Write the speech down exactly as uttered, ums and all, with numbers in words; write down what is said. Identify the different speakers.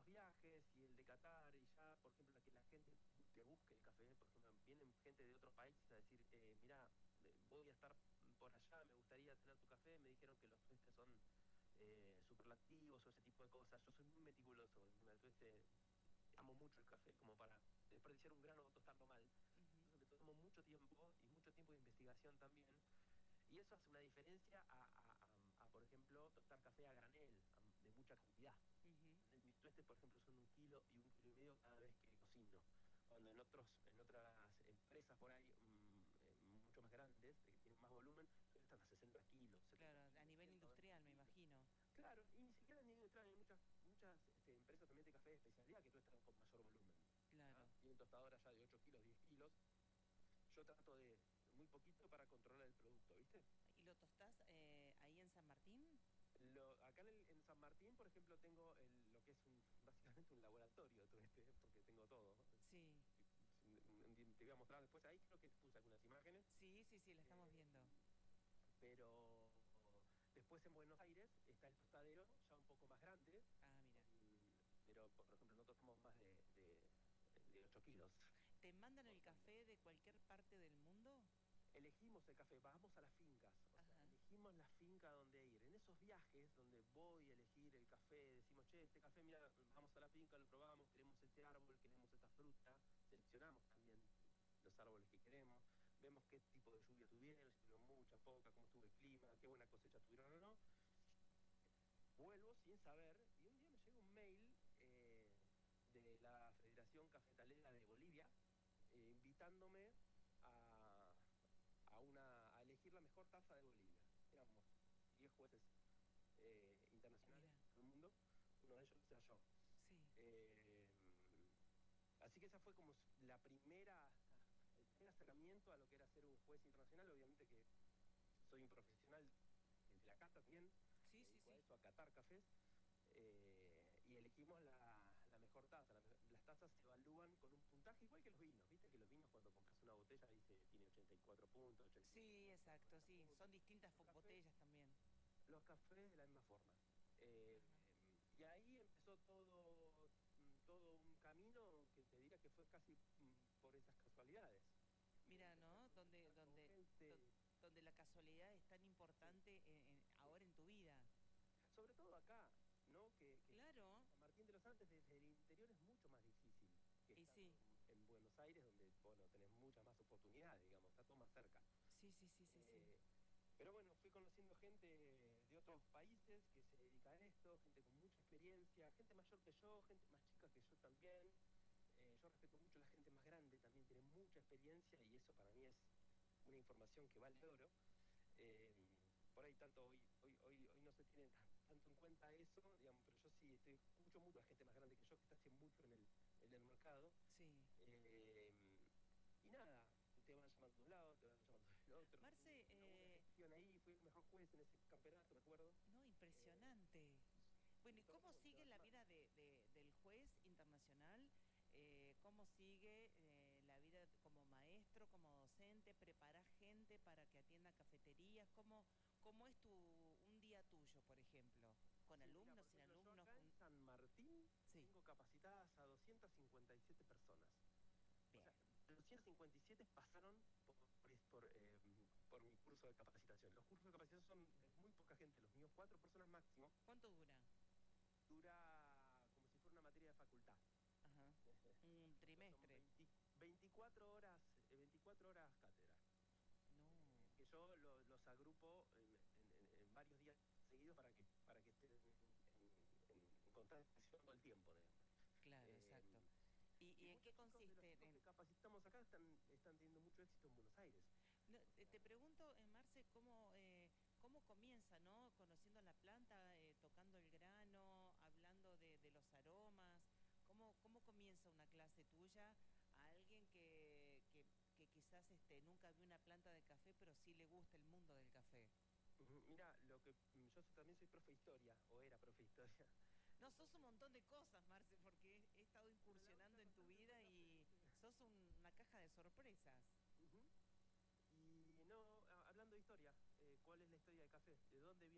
Speaker 1: viajes y el de Qatar y ya, por ejemplo, la que la gente te busque el café, por ejemplo, vienen gente de otros países a decir, eh, mira, voy a estar por allá, me gustaría tener tu café, me dijeron que los tuestes son eh, superlativos o ese tipo de cosas. Yo soy muy meticuloso, el tueste, amo mucho el café, como para desperdiciar un grano o tostarlo mal.
Speaker 2: Uh-huh.
Speaker 1: Entonces me tomo mucho tiempo y mucho tiempo de investigación también. Y eso hace una diferencia a, a, a, a por ejemplo, tostar café a granel, a, de mucha cantidad.
Speaker 2: Uh-huh.
Speaker 1: Mis tuestes, por ejemplo, son un kilo y un kilo y medio cada vez que cocino. Cuando en otros, en otras empresas por ahí mmm, mucho más grandes, que tienen más volumen, están a sesenta kilos, setenta
Speaker 2: Claro, a
Speaker 1: kilos,
Speaker 2: nivel
Speaker 1: ciento veinte
Speaker 2: industrial, me
Speaker 1: kilos.
Speaker 2: imagino.
Speaker 1: Claro, y ni siquiera a nivel industrial, hay muchas, muchas este, empresas también de café de especialidad que tuestan con mayor volumen.
Speaker 2: Claro.
Speaker 1: ¿Ah? Tienen tostadoras ya de ocho kilos, diez kilos. Yo trato de muy poquito para controlar el producto, ¿viste?
Speaker 2: ¿Y lo tostás eh, ahí en San Martín?
Speaker 1: Lo, acá en, el, en San Martín, por ejemplo, tengo el, lo que es un, básicamente un laboratorio, todo este, porque tengo todo.
Speaker 2: Sí.
Speaker 1: Te voy a mostrar después, ahí creo que puse algunas imágenes.
Speaker 2: Sí, sí, sí, la estamos
Speaker 1: Eh,
Speaker 2: viendo.
Speaker 1: pero después en Buenos Aires está el tostadero, ya un poco más grande,
Speaker 2: Ah, mira.
Speaker 1: pero por ejemplo nosotros somos más de, de, de ocho kilos.
Speaker 2: ¿Te mandan
Speaker 1: Por
Speaker 2: el
Speaker 1: ejemplo.
Speaker 2: café de cualquier parte del mundo?
Speaker 1: Elegimos el café, vamos a las fincas, o
Speaker 2: Ajá.
Speaker 1: sea, elegimos la finca donde ir. En esos viajes donde voy a elegir el café, decimos, che, este café, mira, vamos a la finca, lo probamos, queremos este árbol, queremos esta fruta, seleccionamos también los árboles que queremos, vemos qué tipo de lluvia tuvieron, si tuvieron mucha, poca, cómo estuvo el clima, qué buena cosecha tuvieron o no. Vuelvo sin saber y un día me llega un mail eh, de la Federación Cafetalera de Bolivia eh, invitándome a a, una, a elegir la mejor taza de Bolivia. Éramos diez jueces eh, internacionales
Speaker 2: Mira.
Speaker 1: del mundo, uno de ellos era yo.
Speaker 2: Sí.
Speaker 1: Eh, así que esa fue como la primera, el primer acercamiento a lo que era ser un juez internacional. Obviamente que soy un profesional de la cata también,
Speaker 2: Sí,
Speaker 1: me
Speaker 2: sí,
Speaker 1: dedico a
Speaker 2: sí.
Speaker 1: eso, a catar cafés. Eh, y elegimos la, la mejor taza. La, las tazas se evalúan con un puntaje igual que los vinos. Viste que los vinos cuando compras una botella dice tiene ochenta y cuatro puntos, ochenta y cinco
Speaker 2: Sí,
Speaker 1: puntos,
Speaker 2: exacto,
Speaker 1: noventa
Speaker 2: sí.
Speaker 1: puntos.
Speaker 2: Son distintas
Speaker 1: Los cafés,
Speaker 2: botellas también.
Speaker 1: los cafés de la misma forma. Eh, y ahí empezó todo, todo un camino que te diría que fue casi por esas casualidades.
Speaker 2: Mira,
Speaker 1: Empecé a
Speaker 2: ¿no? Donde,
Speaker 1: conversar con
Speaker 2: donde,
Speaker 1: gente.
Speaker 2: do- donde la casualidad es tan
Speaker 1: Sí,
Speaker 2: importante en- en-
Speaker 1: sí.
Speaker 2: ahora en tu vida.
Speaker 1: Sobre todo acá, ¿no? Que, que
Speaker 2: Claro.
Speaker 1: San Martín de los Andes desde el interior es mucho más difícil que
Speaker 2: Y
Speaker 1: estando
Speaker 2: sí.
Speaker 1: en, en Buenos Aires, donde, bueno, tenés muchas más oportunidades, digamos, está todo más cerca.
Speaker 2: Sí, sí, sí, sí, sí.
Speaker 1: Eh, pero bueno, fui conociendo gente de otros países que se dedica a esto, gente con mucha experiencia, gente mayor que yo, gente más chica que yo también. Eh, yo respeto mucho a la gente más grande, también tiene mucha experiencia y eso para mí es una información que vale oro. Eh, por ahí tanto hoy, hoy, hoy, hoy no se tiene tan, tanto en cuenta eso, digamos, pero yo sí estoy, escucho mucho a la gente más grande que yo que está hace mucho en el, en el mercado.
Speaker 2: Sí.
Speaker 1: Eh, y nada, te van llamando de un lado, te van llamando del otro.
Speaker 2: Marce,
Speaker 1: Tuve una buena
Speaker 2: eh,
Speaker 1: gestión ahí, fui el mejor juez en ese campeonato, me acuerdo.
Speaker 2: no,
Speaker 1: Eh,
Speaker 2: impresionante. Bueno, ¿y
Speaker 1: y todo
Speaker 2: cómo
Speaker 1: eso te
Speaker 2: sigue
Speaker 1: va
Speaker 2: la
Speaker 1: llamando.
Speaker 2: vida de, de- del juez internacional? Eh, ¿cómo sigue eh, la vida como maestro, como docente? ¿Preparás gente para que atienda cafeterías? ¿Cómo, cómo es tu, un día tuyo, por ejemplo? ¿Con
Speaker 1: Sí, mira,
Speaker 2: alumnos,
Speaker 1: por
Speaker 2: sin
Speaker 1: ejemplo, yo
Speaker 2: alumnos?
Speaker 1: acá en
Speaker 2: Con...
Speaker 1: San Martín
Speaker 2: Sí,
Speaker 1: tengo capacitadas a doscientas cincuenta y siete personas. O
Speaker 2: bien.
Speaker 1: sea, doscientas cincuenta y siete pasaron por, por, eh, por mi curso de capacitación. Los cursos de capacitación son de muy poca gente, los míos cuatro personas máximo.
Speaker 2: ¿Cuánto dura?
Speaker 1: Dura como si fuera una materia de facultad.
Speaker 2: Ajá. Un
Speaker 1: O sea, son
Speaker 2: trimestre.
Speaker 1: veinte, veinticuatro horas, eh, veinticuatro horas cátedra.
Speaker 2: No.
Speaker 1: Eh, que yo lo, los agrupo en, en, en, en, varios días seguidos para que, para que estén en, en, en constante acción todo el tiempo. Digamos.
Speaker 2: Claro,
Speaker 1: Eh,
Speaker 2: exacto. ¿Y,
Speaker 1: y
Speaker 2: y en qué
Speaker 1: muchos chicos de los
Speaker 2: consiste?
Speaker 1: chicos que
Speaker 2: En,
Speaker 1: capacitamos acá están, están teniendo mucho éxito en Buenos Aires.
Speaker 2: No,
Speaker 1: O
Speaker 2: eh,
Speaker 1: sea,
Speaker 2: te pregunto, eh, Marce, cómo, eh, cómo comienza, ¿no? Conociendo la planta, eh, tocando el grano, hablando de, de los aromas. ¿Cómo, cómo comienza una clase tuya a alguien que, que, que quizás este, nunca vio una planta de café, pero sí le gusta el mundo del café?
Speaker 1: mira, lo que yo también soy profe de historia, o era profe de historia.
Speaker 2: No, sos un
Speaker 1: Entonces,
Speaker 2: montón de cosas, Marce, porque he, he estado
Speaker 1: pero la
Speaker 2: incursionando
Speaker 1: única
Speaker 2: en tu
Speaker 1: constante son
Speaker 2: vida
Speaker 1: cafés,
Speaker 2: y
Speaker 1: ¿viste?
Speaker 2: sos un- una caja de sorpresas.
Speaker 1: Uh -huh. Y no, hablando de historia, eh, ¿cuál es la historia del café? ¿De dónde